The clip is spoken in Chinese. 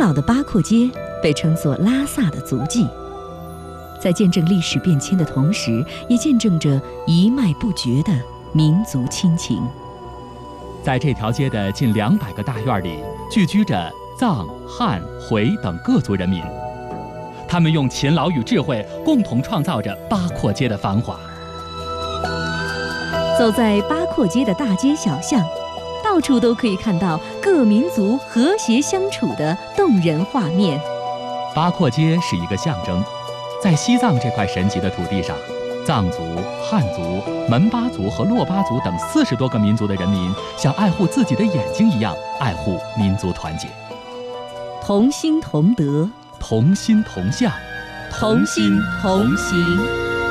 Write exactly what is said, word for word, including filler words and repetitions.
老的八廓街被称作拉萨的足迹，在见证历史变迁的同时，也见证着一脉不绝的民族亲情。 在这条街的近两百个大院里，聚居着藏、汉、回等各族人民，他们用勤劳与智慧，共同创造着八廓街的繁华。 走在八廓街的大街小巷，到处都可以看到各民族和谐相处的动人画面。 八廓街是一个象征，在西藏这块神奇的土地上，藏族、汉族、门巴族和珞巴族等四十多个民族的人民，像爱护自己的眼睛一样爱护民族团结， 同心同德， 同心同向， 同心同行。